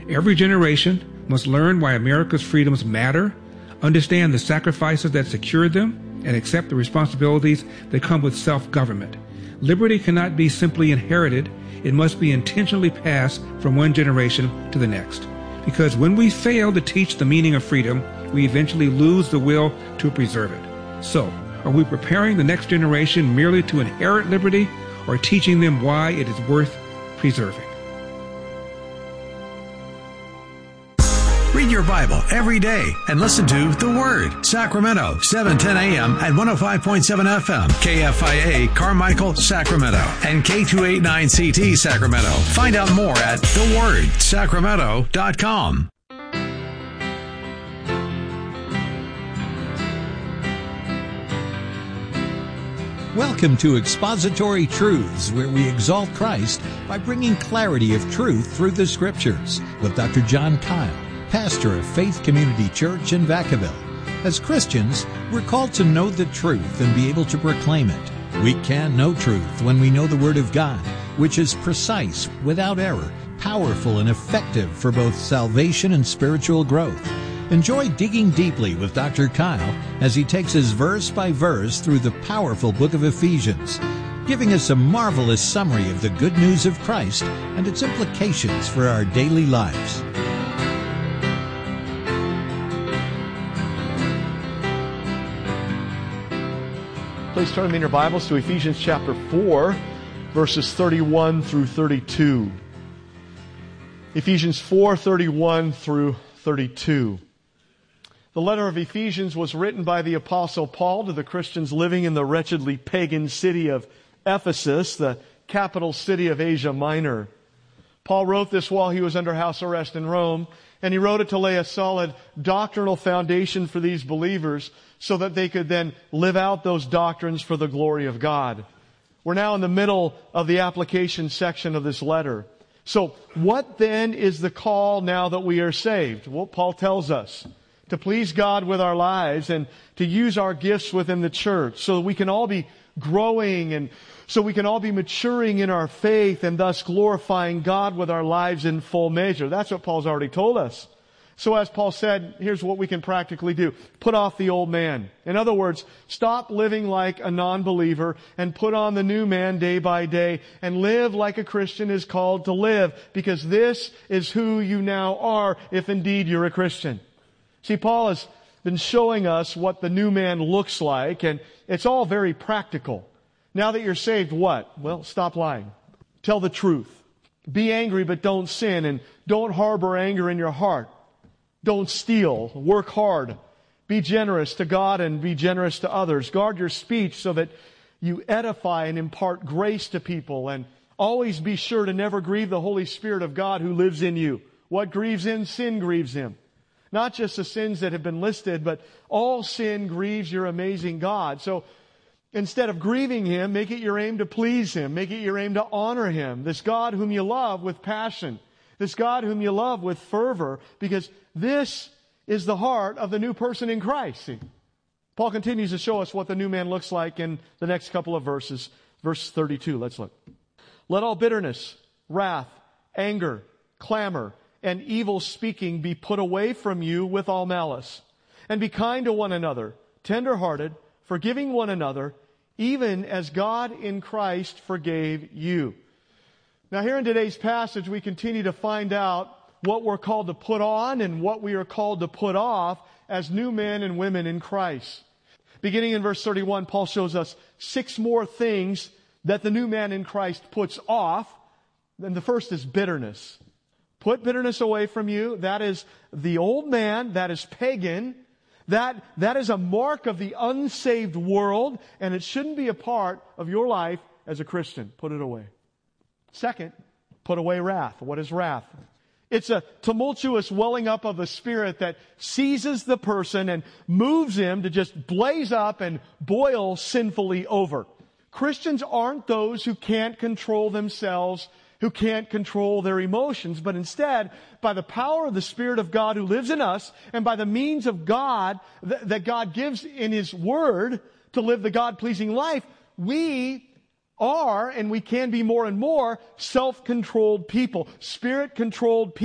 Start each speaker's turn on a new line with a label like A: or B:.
A: Every generation must learn why America's freedoms matter, understand the sacrifices that secured them, and accept the responsibilities that come with self-government. Liberty cannot be simply inherited. It must be intentionally passed from one generation to the next. Because when we fail to teach the meaning of freedom, we eventually lose the will to preserve it. So, are we preparing the next generation merely to inherit liberty, or teaching them why it is worth preserving?
B: Read your Bible every day and listen to The Word. Sacramento, 710 a.m. at 105.7 FM. KFIA Carmichael, Sacramento. And K289CT Sacramento. Find out more at thewordsacramento.com.
C: Welcome to Expository Truths, where we exalt Christ by bringing clarity of truth through the Scriptures, with Dr. John Kyle, pastor of Faith Community Church in Vacaville. As Christians, we're called to know the truth and be able to proclaim it. We can know truth when we know the Word of God, which is precise, without error, powerful, and effective for both salvation and spiritual growth. Enjoy digging deeply with Dr. Kyle as he takes us verse by verse through the powerful book of Ephesians, giving us a marvelous summary of the good news of Christ and its implications for our daily lives.
D: Please turn in your Bibles to Ephesians chapter 4, verses 31 through 32. Ephesians 4, 31 through 32. The letter of Ephesians was written by the Apostle Paul to the Christians living in the wretchedly pagan city of Ephesus, the capital city of Asia Minor. Paul wrote this while he was under house arrest in Rome, and he wrote it to lay a solid doctrinal foundation for these believers so that they could then live out those doctrines for the glory of God. We're now in the middle of the application section of this letter. So what then is the call now that we are saved? Well, Paul tells us to please God with our lives and to use our gifts within the church so that we can all be growing and so we can all be maturing in our faith and thus glorifying God with our lives in full measure. That's what Paul's already told us. So as Paul said, here's what we can practically do. Put off the old man. In other words, stop living like a non-believer and put on the new man day by day and live like a Christian is called to live, because this is who you now are if indeed you're a Christian. See, Paul has been showing us what the new man looks like, and it's all very practical. Now that you're saved, what? Well, stop lying. Tell the truth. Be angry, but don't sin, and don't harbor anger in your heart. Don't steal. Work hard. Be generous to God and be generous to others. Guard your speech so that you edify and impart grace to people, and always be sure to never grieve the Holy Spirit of God who lives in you. What grieves Him? Sin grieves Him. Not just the sins that have been listed, but all sin grieves your amazing God. So instead of grieving Him, make it your aim to please Him. Make it your aim to honor Him. This God whom you love with passion. This God whom you love with fervor, because this is the heart of the new person in Christ. See? Paul continues to show us what the new man looks like in the next couple of verses. Verse 32, let's look. Let all bitterness, wrath, anger, clamor, and evil speaking be put away from you with all malice. And be kind to one another, tender-hearted, forgiving one another, even as God in Christ forgave you. Now here in today's passage, we continue to find out what we're called to put on and what we are called to put off as new men and women in Christ. Beginning in verse 31, Paul shows us 6 more things that the new man in Christ puts off. And the first is bitterness. Put bitterness away from you. That is the old man. That is pagan. That is a mark of the unsaved world, and it shouldn't be a part of your life as a Christian. Put it away. Second, put away wrath. What is wrath? It's a tumultuous welling up of the Spirit that seizes the person and moves him to just blaze up and boil sinfully over. Christians aren't those who can't control themselves, who can't control their emotions, but instead, by the power of the Spirit of God who lives in us, and by the means of God that God gives in His Word to live the God-pleasing life, we are, and we can be more and more, self-controlled people, Spirit-controlled people.